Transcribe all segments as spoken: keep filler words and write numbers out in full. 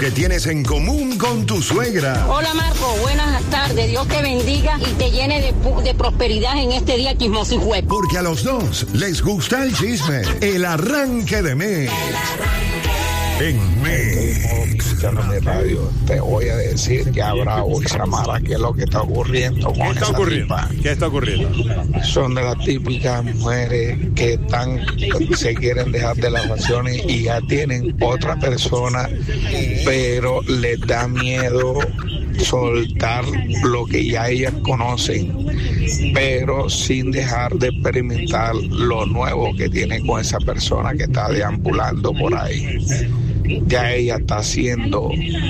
¿Qué tienes en común con tu suegra? Hola Marco, buenas tardes. Dios te bendiga y te llene de, de prosperidad en este día chismoso y juez. Porque a los dos les gusta el chisme. El arranque de mes. En Mix. Escuchando mi radio, te voy a decir que habrá y Samara qué es lo que está ocurriendo con ¿Qué está esa ocurriendo? tipa. ¿Qué está ocurriendo? Son de las típicas mujeres que están, se quieren dejar de las relaciones y ya tienen otra persona, pero les da miedo soltar lo que ya ellas conocen, pero sin dejar de experimentar lo nuevo que tiene con esa persona que está deambulando por ahí. Ya ella está siendo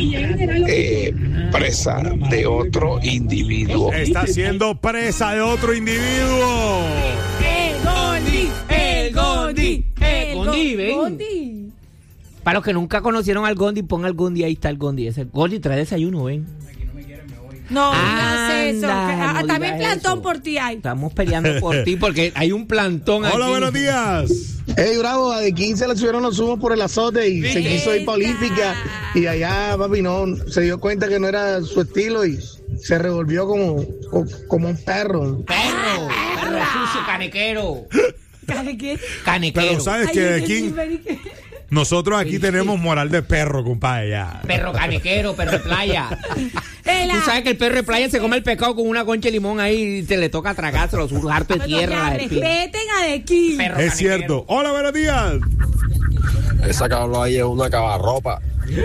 eh, presa de otro individuo. Está siendo presa de otro individuo. El Gondi, el Gondi, el Gondi, ven. Gondi. Para los que nunca conocieron al Gondi, ponga el Gondi, ahí está el Gondi. Ese Gondi trae desayuno, ven. No, no hagas eso. Anda, que- no También digas plantón eso. por ti hay. Estamos peleando por ti porque hay un plantón aquí. Hola, buenos días. Hey, bravo, a de quince le subieron los humos por el azote y se quiso ir para Olímpica y allá, papi, no, se dio cuenta que no era su estilo y se revolvió como, como un perro. Perro, perro sucio, canequero. ¿Sabe qué? Canequero. Pero sabes Ay, que yo de qué aquí chisme, nosotros aquí tenemos moral de perro, compadre. Ya. Perro canequero, perro de playa. El Tú sabes que el perro de playa se come el pescado con una concha de limón ahí y se le toca tragárselo, su harto de Bueno, tierra. ya, de espina. respeten a De King. Perro Es canequero. cierto. Hola, buenos días. Esa cabrón ahí es una cavarropa.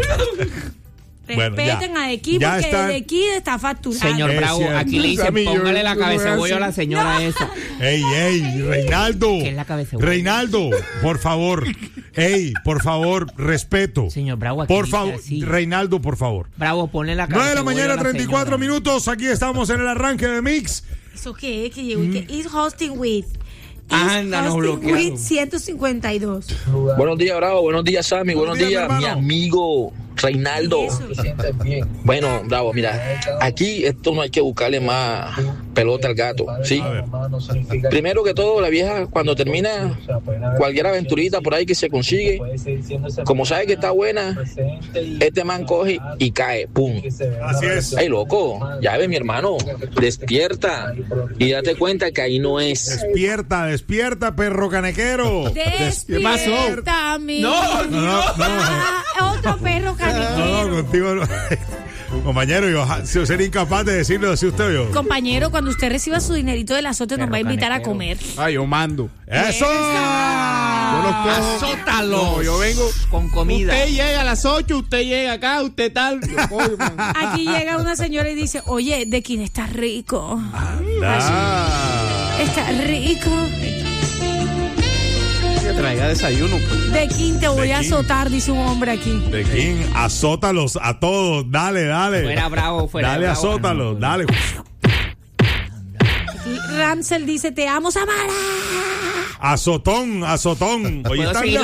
Bueno, ya. Respeten a De King Ya porque está. De King está facturando. Señor Es Bravo, cierto. aquí le dicen, Sammy, yo- póngale la yo no cabeza voy a bollo a la decir. señora esa. Ey, ey, Reinaldo. ¿Qué es la cabeza? Reinaldo, por favor. Ey, por favor, respeto. Señor Bravo, aquí Por dice favor, así. Reinaldo, por favor. Bravo, ponle la cabeza nueve de la bollo mañana, a la treinta y cuatro señora. minutos. Aquí estamos en el arranque de Mix. ¿Eso qué es? Que llegó y que is hosting with. Is Anda, nos hosting bloquearon. with ciento cincuenta y dos. Buenos días, Bravo. Buenos días, Sammy. Buenos Buenos, días, días, mi mi hermano. amigo Reinaldo. Eso. Bueno, Bravo, mira. Aquí esto no hay que buscarle más pelota al gato, ¿sí? A ver. Primero que todo, la vieja, cuando termina cualquier aventurita por ahí que se consigue, como sabe que está buena, este man coge y cae. ¡Pum! Así es. ¡Ay, loco! Ya ves, mi hermano. Despierta y date cuenta que ahí no es. Despierta, despierta, perro canequero. Despierta, mi. No, No, no, no. Ah, otro perro No, canequero. no, contigo no. Compañero, yo si sería incapaz de decirlo así usted o yo. Compañero, cuando usted reciba su dinerito del azote, nos Perro va a invitar a canequero. comer. Ah, yo mando. ¡Eso! Yo los cojo. Azótalo. No, yo vengo. Con comida. Usted llega a las ocho, usted llega acá, usted tal. Yo cojo, man. Aquí llega una señora y dice, oye, ¿de quién está rico? Ah. Está rico. Que traiga desayuno, pues. De quién te voy ¿De a quién? azotar, dice un hombre aquí. ¿De quién? Azótalos a todos. Dale, dale. Fuera Bravo, fuera Dale, Bravo. azótalos. Dale. Aquí Ramsel dice, te amo, Samara. Azotón, azotón. Oye, ¿Puedo están seguir